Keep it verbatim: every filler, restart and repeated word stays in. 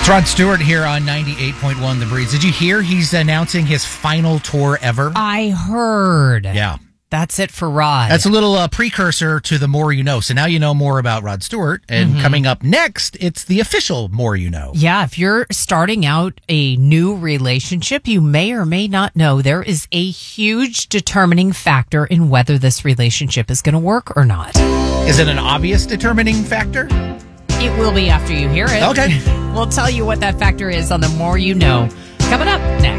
It's Rod Stewart here on ninety-eight point one The Breeze. Did you hear he's announcing his final tour ever? I heard. Yeah. That's it for Rod. That's a little uh, precursor to the More You Know. So now you know more about Rod Stewart. And Mm-hmm. coming up next, it's the official More You Know. Yeah, if you're starting out a new relationship, you may or may not know there is a huge determining factor in whether this relationship is going to work or not. Is it an obvious determining factor? It will be after you hear it. Okay. We'll tell you what that factor is on the More You Know. Coming up next.